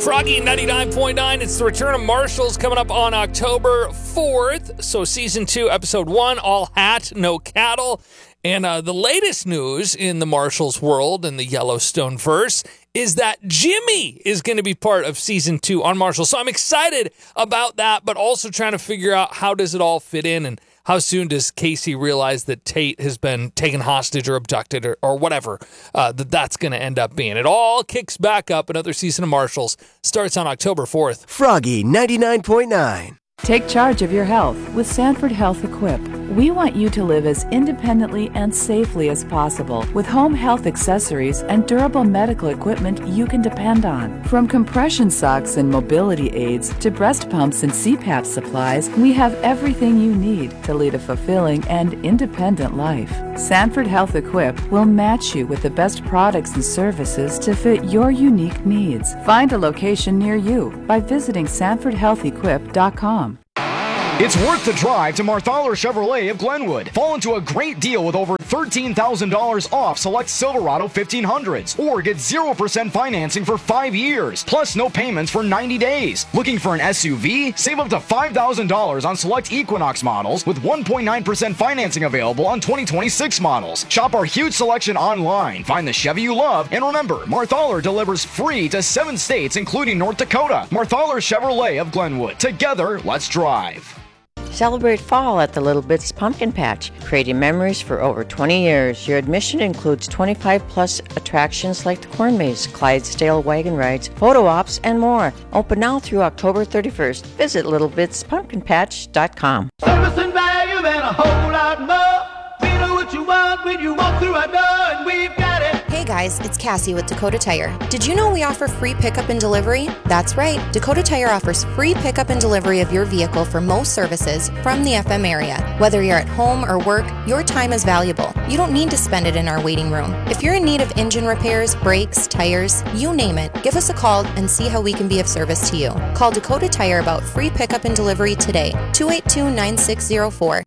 Froggy 99.9. It's the return of Marshalls coming up on October 4th. So season 2, episode 1, all hat, no cattle. And the latest news in the Marshalls world and the Yellowstone verse is that Jimmy is going to be part of season 2 on Marshalls. So I'm excited about that, but also trying to figure out how does it all fit in and how soon does Casey realize that Tate has been taken hostage or abducted or whatever that's going to end up being. It all kicks back up. Another season of Marshalls starts on October 4th. Froggy 99.9. Take charge of your health with Sanford Health Equip. We want you to live as independently and safely as possible with home health accessories and durable medical equipment you can depend on. From compression socks and mobility aids to breast pumps and CPAP supplies, we have everything you need to lead a fulfilling and independent life. Sanford Health Equip will match you with the best products and services to fit your unique needs. Find a location near you by visiting SanfordHealthEquip.com. It's worth the drive to Marthaler Chevrolet of Glenwood. Fall into a great deal with over $13,000 off select Silverado 1500s. Or get 0% financing for 5 years, plus no payments for 90 days. Looking for an SUV? Save up to $5,000 on select Equinox models with 1.9% financing available on 2026 models. Shop our huge selection online. Find the Chevy you love. And remember, Marthaler delivers free to 7 states, including North Dakota. Marthaler Chevrolet of Glenwood. Together, let's drive. Celebrate fall at the Little Bits Pumpkin Patch, creating memories for over 20 years. Your admission includes 25-plus attractions like the Corn Maze, Clydesdale wagon rides, photo ops, and more. Open now through October 31st. Visit littlebitspumpkinpatch.com. Service and value and a whole lot more. We know what you want when you walk through our door, and we've got it. Hey guys, it's Cassie with Dakota Tire. Did you know we offer free pickup and delivery? That's right, Dakota Tire offers free pickup and delivery of your vehicle for most services from the FM area. Whether you're at home or work, your time is valuable. You don't need to spend it in our waiting room. If you're in need of engine repairs, brakes, tires, you name it, give us a call and see how we can be of service to you. Call Dakota Tire about free pickup and delivery today, 282-9604.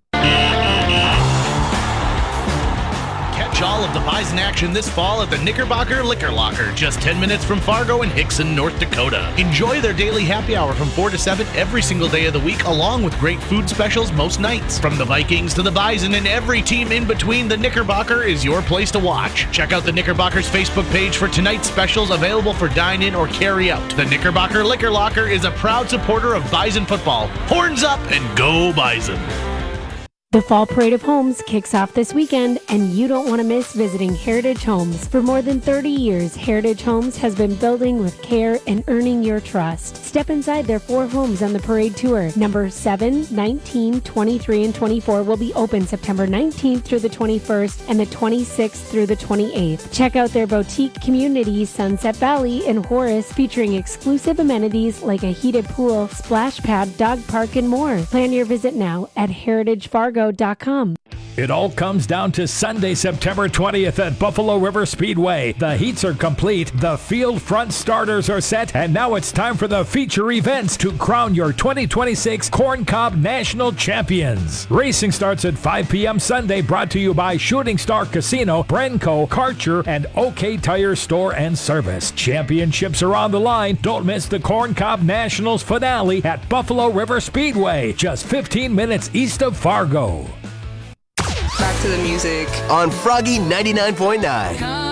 All of the Bison action this fall at the Knickerbocker Liquor Locker, just 10 minutes from Fargo and Hickson, North Dakota. Enjoy their daily happy hour from 4 to 7 every single day of the week, along with great food specials most nights. From the Vikings to the Bison and every team in between, the Knickerbocker is your place to watch. Check out the Knickerbocker's Facebook page for tonight's specials available for dine-in or carry-out. The Knickerbocker Liquor Locker is a proud supporter of Bison football. Horns up and go Bison! The Fall Parade of Homes kicks off this weekend, and you don't want to miss visiting Heritage Homes. For more than 30 years, Heritage Homes has been building with care and earning your trust. Step inside their 4 homes on the parade tour. Number 7, 19, 23, and 24 will be open September 19th through the 21st and the 26th through the 28th. Check out their boutique communities, Sunset Valley and Horace, featuring exclusive amenities like a heated pool, splash pad, dog park, and more. Plan your visit now at heritagefargo.com. It all comes down to Sunday, September 20th at Buffalo River Speedway. The heats are complete, the field front starters are set, and now it's time for the feature events to crown your 2026 Corn Cob National Champions. Racing starts at 5 p.m. Sunday, brought to you by Shooting Star Casino, Brenco, Karcher, and OK Tire Store and Service. Championships are on the line. Don't miss the Corn Cob Nationals finale at Buffalo River Speedway, just 15 minutes east of Fargo. Back to the music on Froggy 99.9.